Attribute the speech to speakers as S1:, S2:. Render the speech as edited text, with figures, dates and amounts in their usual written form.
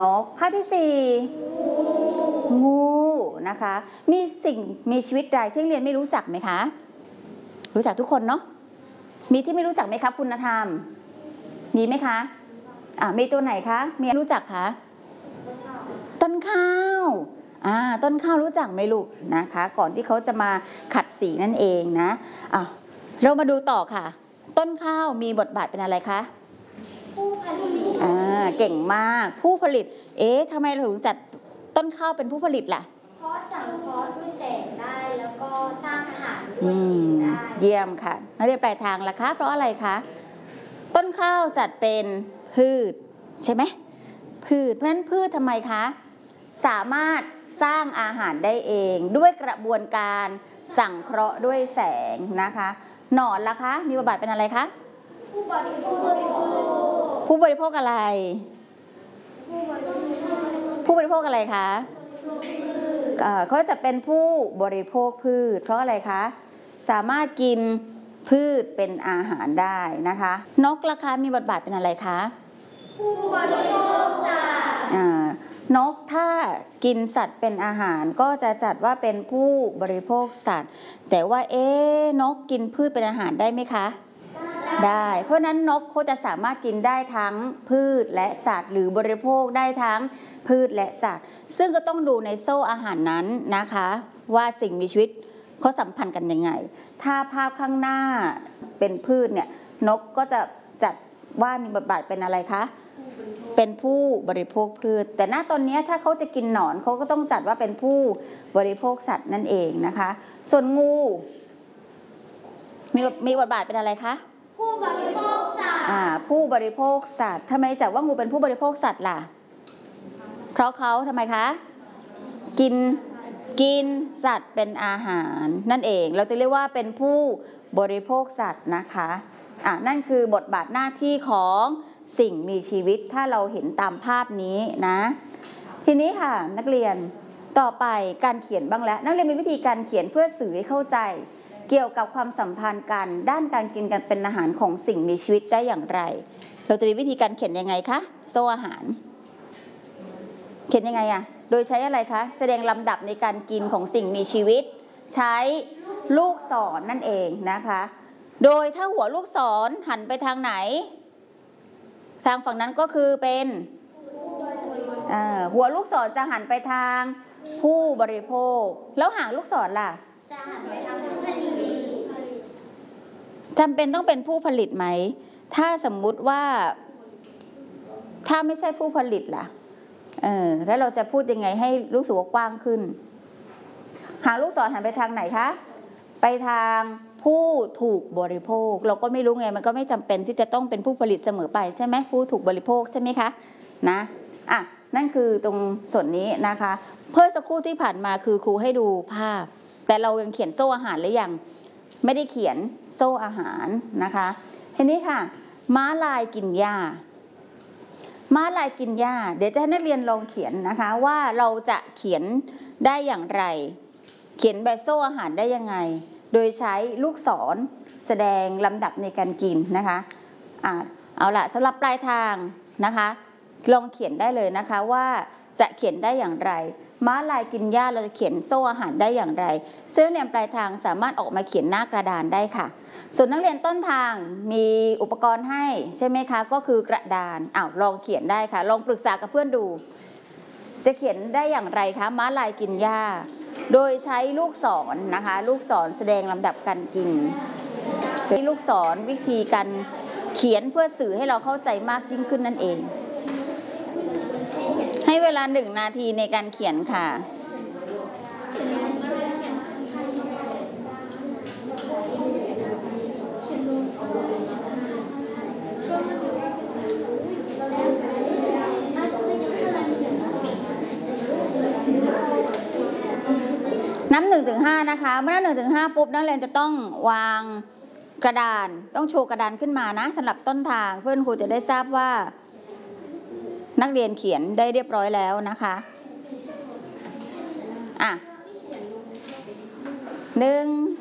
S1: นกภาพที่สี่งูนะคะมีชีวิตใดที่เรียนไม่รู้จักไหมคะรู้จักทุกคนเนาะมีที่ไม่รู้จักไหมครับคุณธรรมมีไหมคะมีตัวไหนคะมีรู้จักคะต้นข้าวต้นข้าวรู้จักไหมลูกนะคะก่อนที่เขาจะมาขัดสีนั่นเองนะเรามาดูต่อค่ะต้นข้าวมีบทบาทเป็นอะไรคะผู้ผลิตเก่งมากผู้ผลิตทำไมเราถึงจัดต้นข้าวเป็นผู้ผลิตล่ะ
S2: เพราะสังเคราะห์ด้วยแสงได้แล้วก็สร้างอาหารด้วยได้
S1: เยี่ยมค่ะนักเรียนปลายทางล่ะคะเพราะอะไรคะต้นข้าวจัดเป็นพืชใช่ไหมพืชเพราะฉะนั้นพืชทำไมคะสามารถสร้างอาหารได้เองด้วยกระบวนการสังเคราะห์ด้วยแสงนะคะหนอนล่ะคะมีบทบาทเป็นอะไรคะ
S2: ผู้บริโภค
S1: อะไรผู้บริโภคอะไรคะเขาจะเป็นผู้บริโภคพืชเพราะอะไรคะสามารถกินพืชเป็นอาหารได้นะคะนกล่ะคะมีบทบาทเป็นอะไรคะ
S2: ผู้บริโภคสัตว์
S1: นกถ้ากินสัตว์เป็นอาหารก็จะจัดว่าเป็นผู้บริโภคสัตว์แต่ว่านกกินพืชเป็นอาหารได้ไหมคะได้เพราะนั้นนกเขาจะสามารถกินได้ทั้งพืชและสัตว์หรือบริโภคได้ทั้งพืชและสัตว์ซึ่งก็ต้องดูในโซ่อาหารนั้นนะคะว่าสิ่งมีชีวิตเขาสัมพันธ์กันยังไงถ้าภาพข้างหน้าเป็นพืชเนี่ยนกก็จะจัดว่ามีบทบาทเป็นอะไรคะเป็นผู้บริโภคพืชแต่ณตอนนี้ถ้าเขาจะกินหนอนเขาก็ต้องจัดว่าเป็นผู้บริโภคสัตว์นั่นเองนะคะส่วนงูมีบทบาทเป็นอะไรคะ
S2: ผู้บริโภคสัตว์
S1: ผู้บริโภคสัตว์ทำไมจัดว่างูเป็นผู้บริโภคสัตว์ล่ะเพราะเขาทำไมคะกินสัตว์เป็นอาหารนั่นเองเราจะเรียกว่าเป็นผู้บริโภคสัตว์นะคะนั่นคือบทบาทหน้าที่ของสิ่งมีชีวิตถ้าเราเห็นตามภาพนี้นะทีนี้ค่ะนักเรียนต่อไปการเขียนบ้างแล้วนักเรียนมีวิธีการเขียนเพื่อสื่อให้เข้าใจเกี่ยวกับความสัมพันธ์กันด้านการกินกันเป็นอาหารของสิ่งมีชีวิตได้อย่างไรเราจะมีวิธีการเขียนยังไงคะโซ่อาหารเขียนยังไงโดยใช้อะไรคะแสดงลำดับในการกินของสิ่งมีชีวิตใช้ลูกศร นั่นเองนะคะโดยถ้าหัวลูกศรหันไปทางไหนทางฝั่งนั้นก็คือเป็นหัวลูกศรจะหันไปทางผู้บริโภคแล้วหางลูกศรล่ะ
S2: จะหันไปทางผู้ผลิต
S1: จำเป็นต้องเป็นผู้ผลิตไหมถ้าสมมุติว่าถ้าไม่ใช่ผู้ผลิตล่ะแล้วเราจะพูดยังไงให้รู้สึกว่ากว้างขึ้นหางลูกศรหันไปทางไหนคะไปทางผู้ถูกบริโภคเราก็ไม่รู้ไงมันก็ไม่จำเป็นที่จะต้องเป็นผู้ผลิตเสมอไปใช่ไหมผู้ถูกบริโภคใช่ไหมคะนะนั่นคือตรงส่วนนี้นะคะเพื่อสักครู่ที่ผ่านมาคือครูให้ดูภาพแต่เรายังเขียนโซ่อาหารหรือยังไม่ได้เขียนโซ่อาหารนะคะทีนี้ค่ะม้าลายกินหญ้าม้าลายกินหญ้าเดี๋ยวจะให้นักเรียนลองเขียนนะคะว่าเราจะเขียนได้อย่างไรเขียนแบบโซ่อาหารได้ยังไงโดยใช้ลูกศรแสดงลำดับในการกินนะคะเอาละสำหรับปลายทางนะคะลองเขียนได้เลยนะคะว่าจะเขียนได้อย่างไรม้าลายกินหญ้าเราจะเขียนโซ่อาหารได้อย่างไรซึ่งนักเรียนปลายทางสามารถออกมาเขียนหน้ากระดานได้ค่ะส่วนนักเรียนต้นทางมีอุปกรณ์ให้ใช่ไหมคะก็คือกระดานลองเขียนได้ค่ะลองปรึกษากับเพื่อนดูจะเขียนได้อย่างไรคะม้าลายกินหญ้าโดยใช้ลูกศรนะคะลูกศรแสดงลำดับการกินลูกศรวิธีการเขียนเพื่อสื่อให้เราเข้าใจมากยิ่งขึ้นนั่นเองให้เวลา1 นาทีในการเขียนค่ะนับ1 ถึง 5นะคะเมื่อนับ1 ถึง 5ปุ๊บนักเรียนจะต้องวางกระดานต้องโชว์กระดานขึ้นมานะสำหรับต้นทางเพื่อนครูจะได้ทราบว่านักเรียนเขียนได้เรียบร้อยแล้วนะคะ1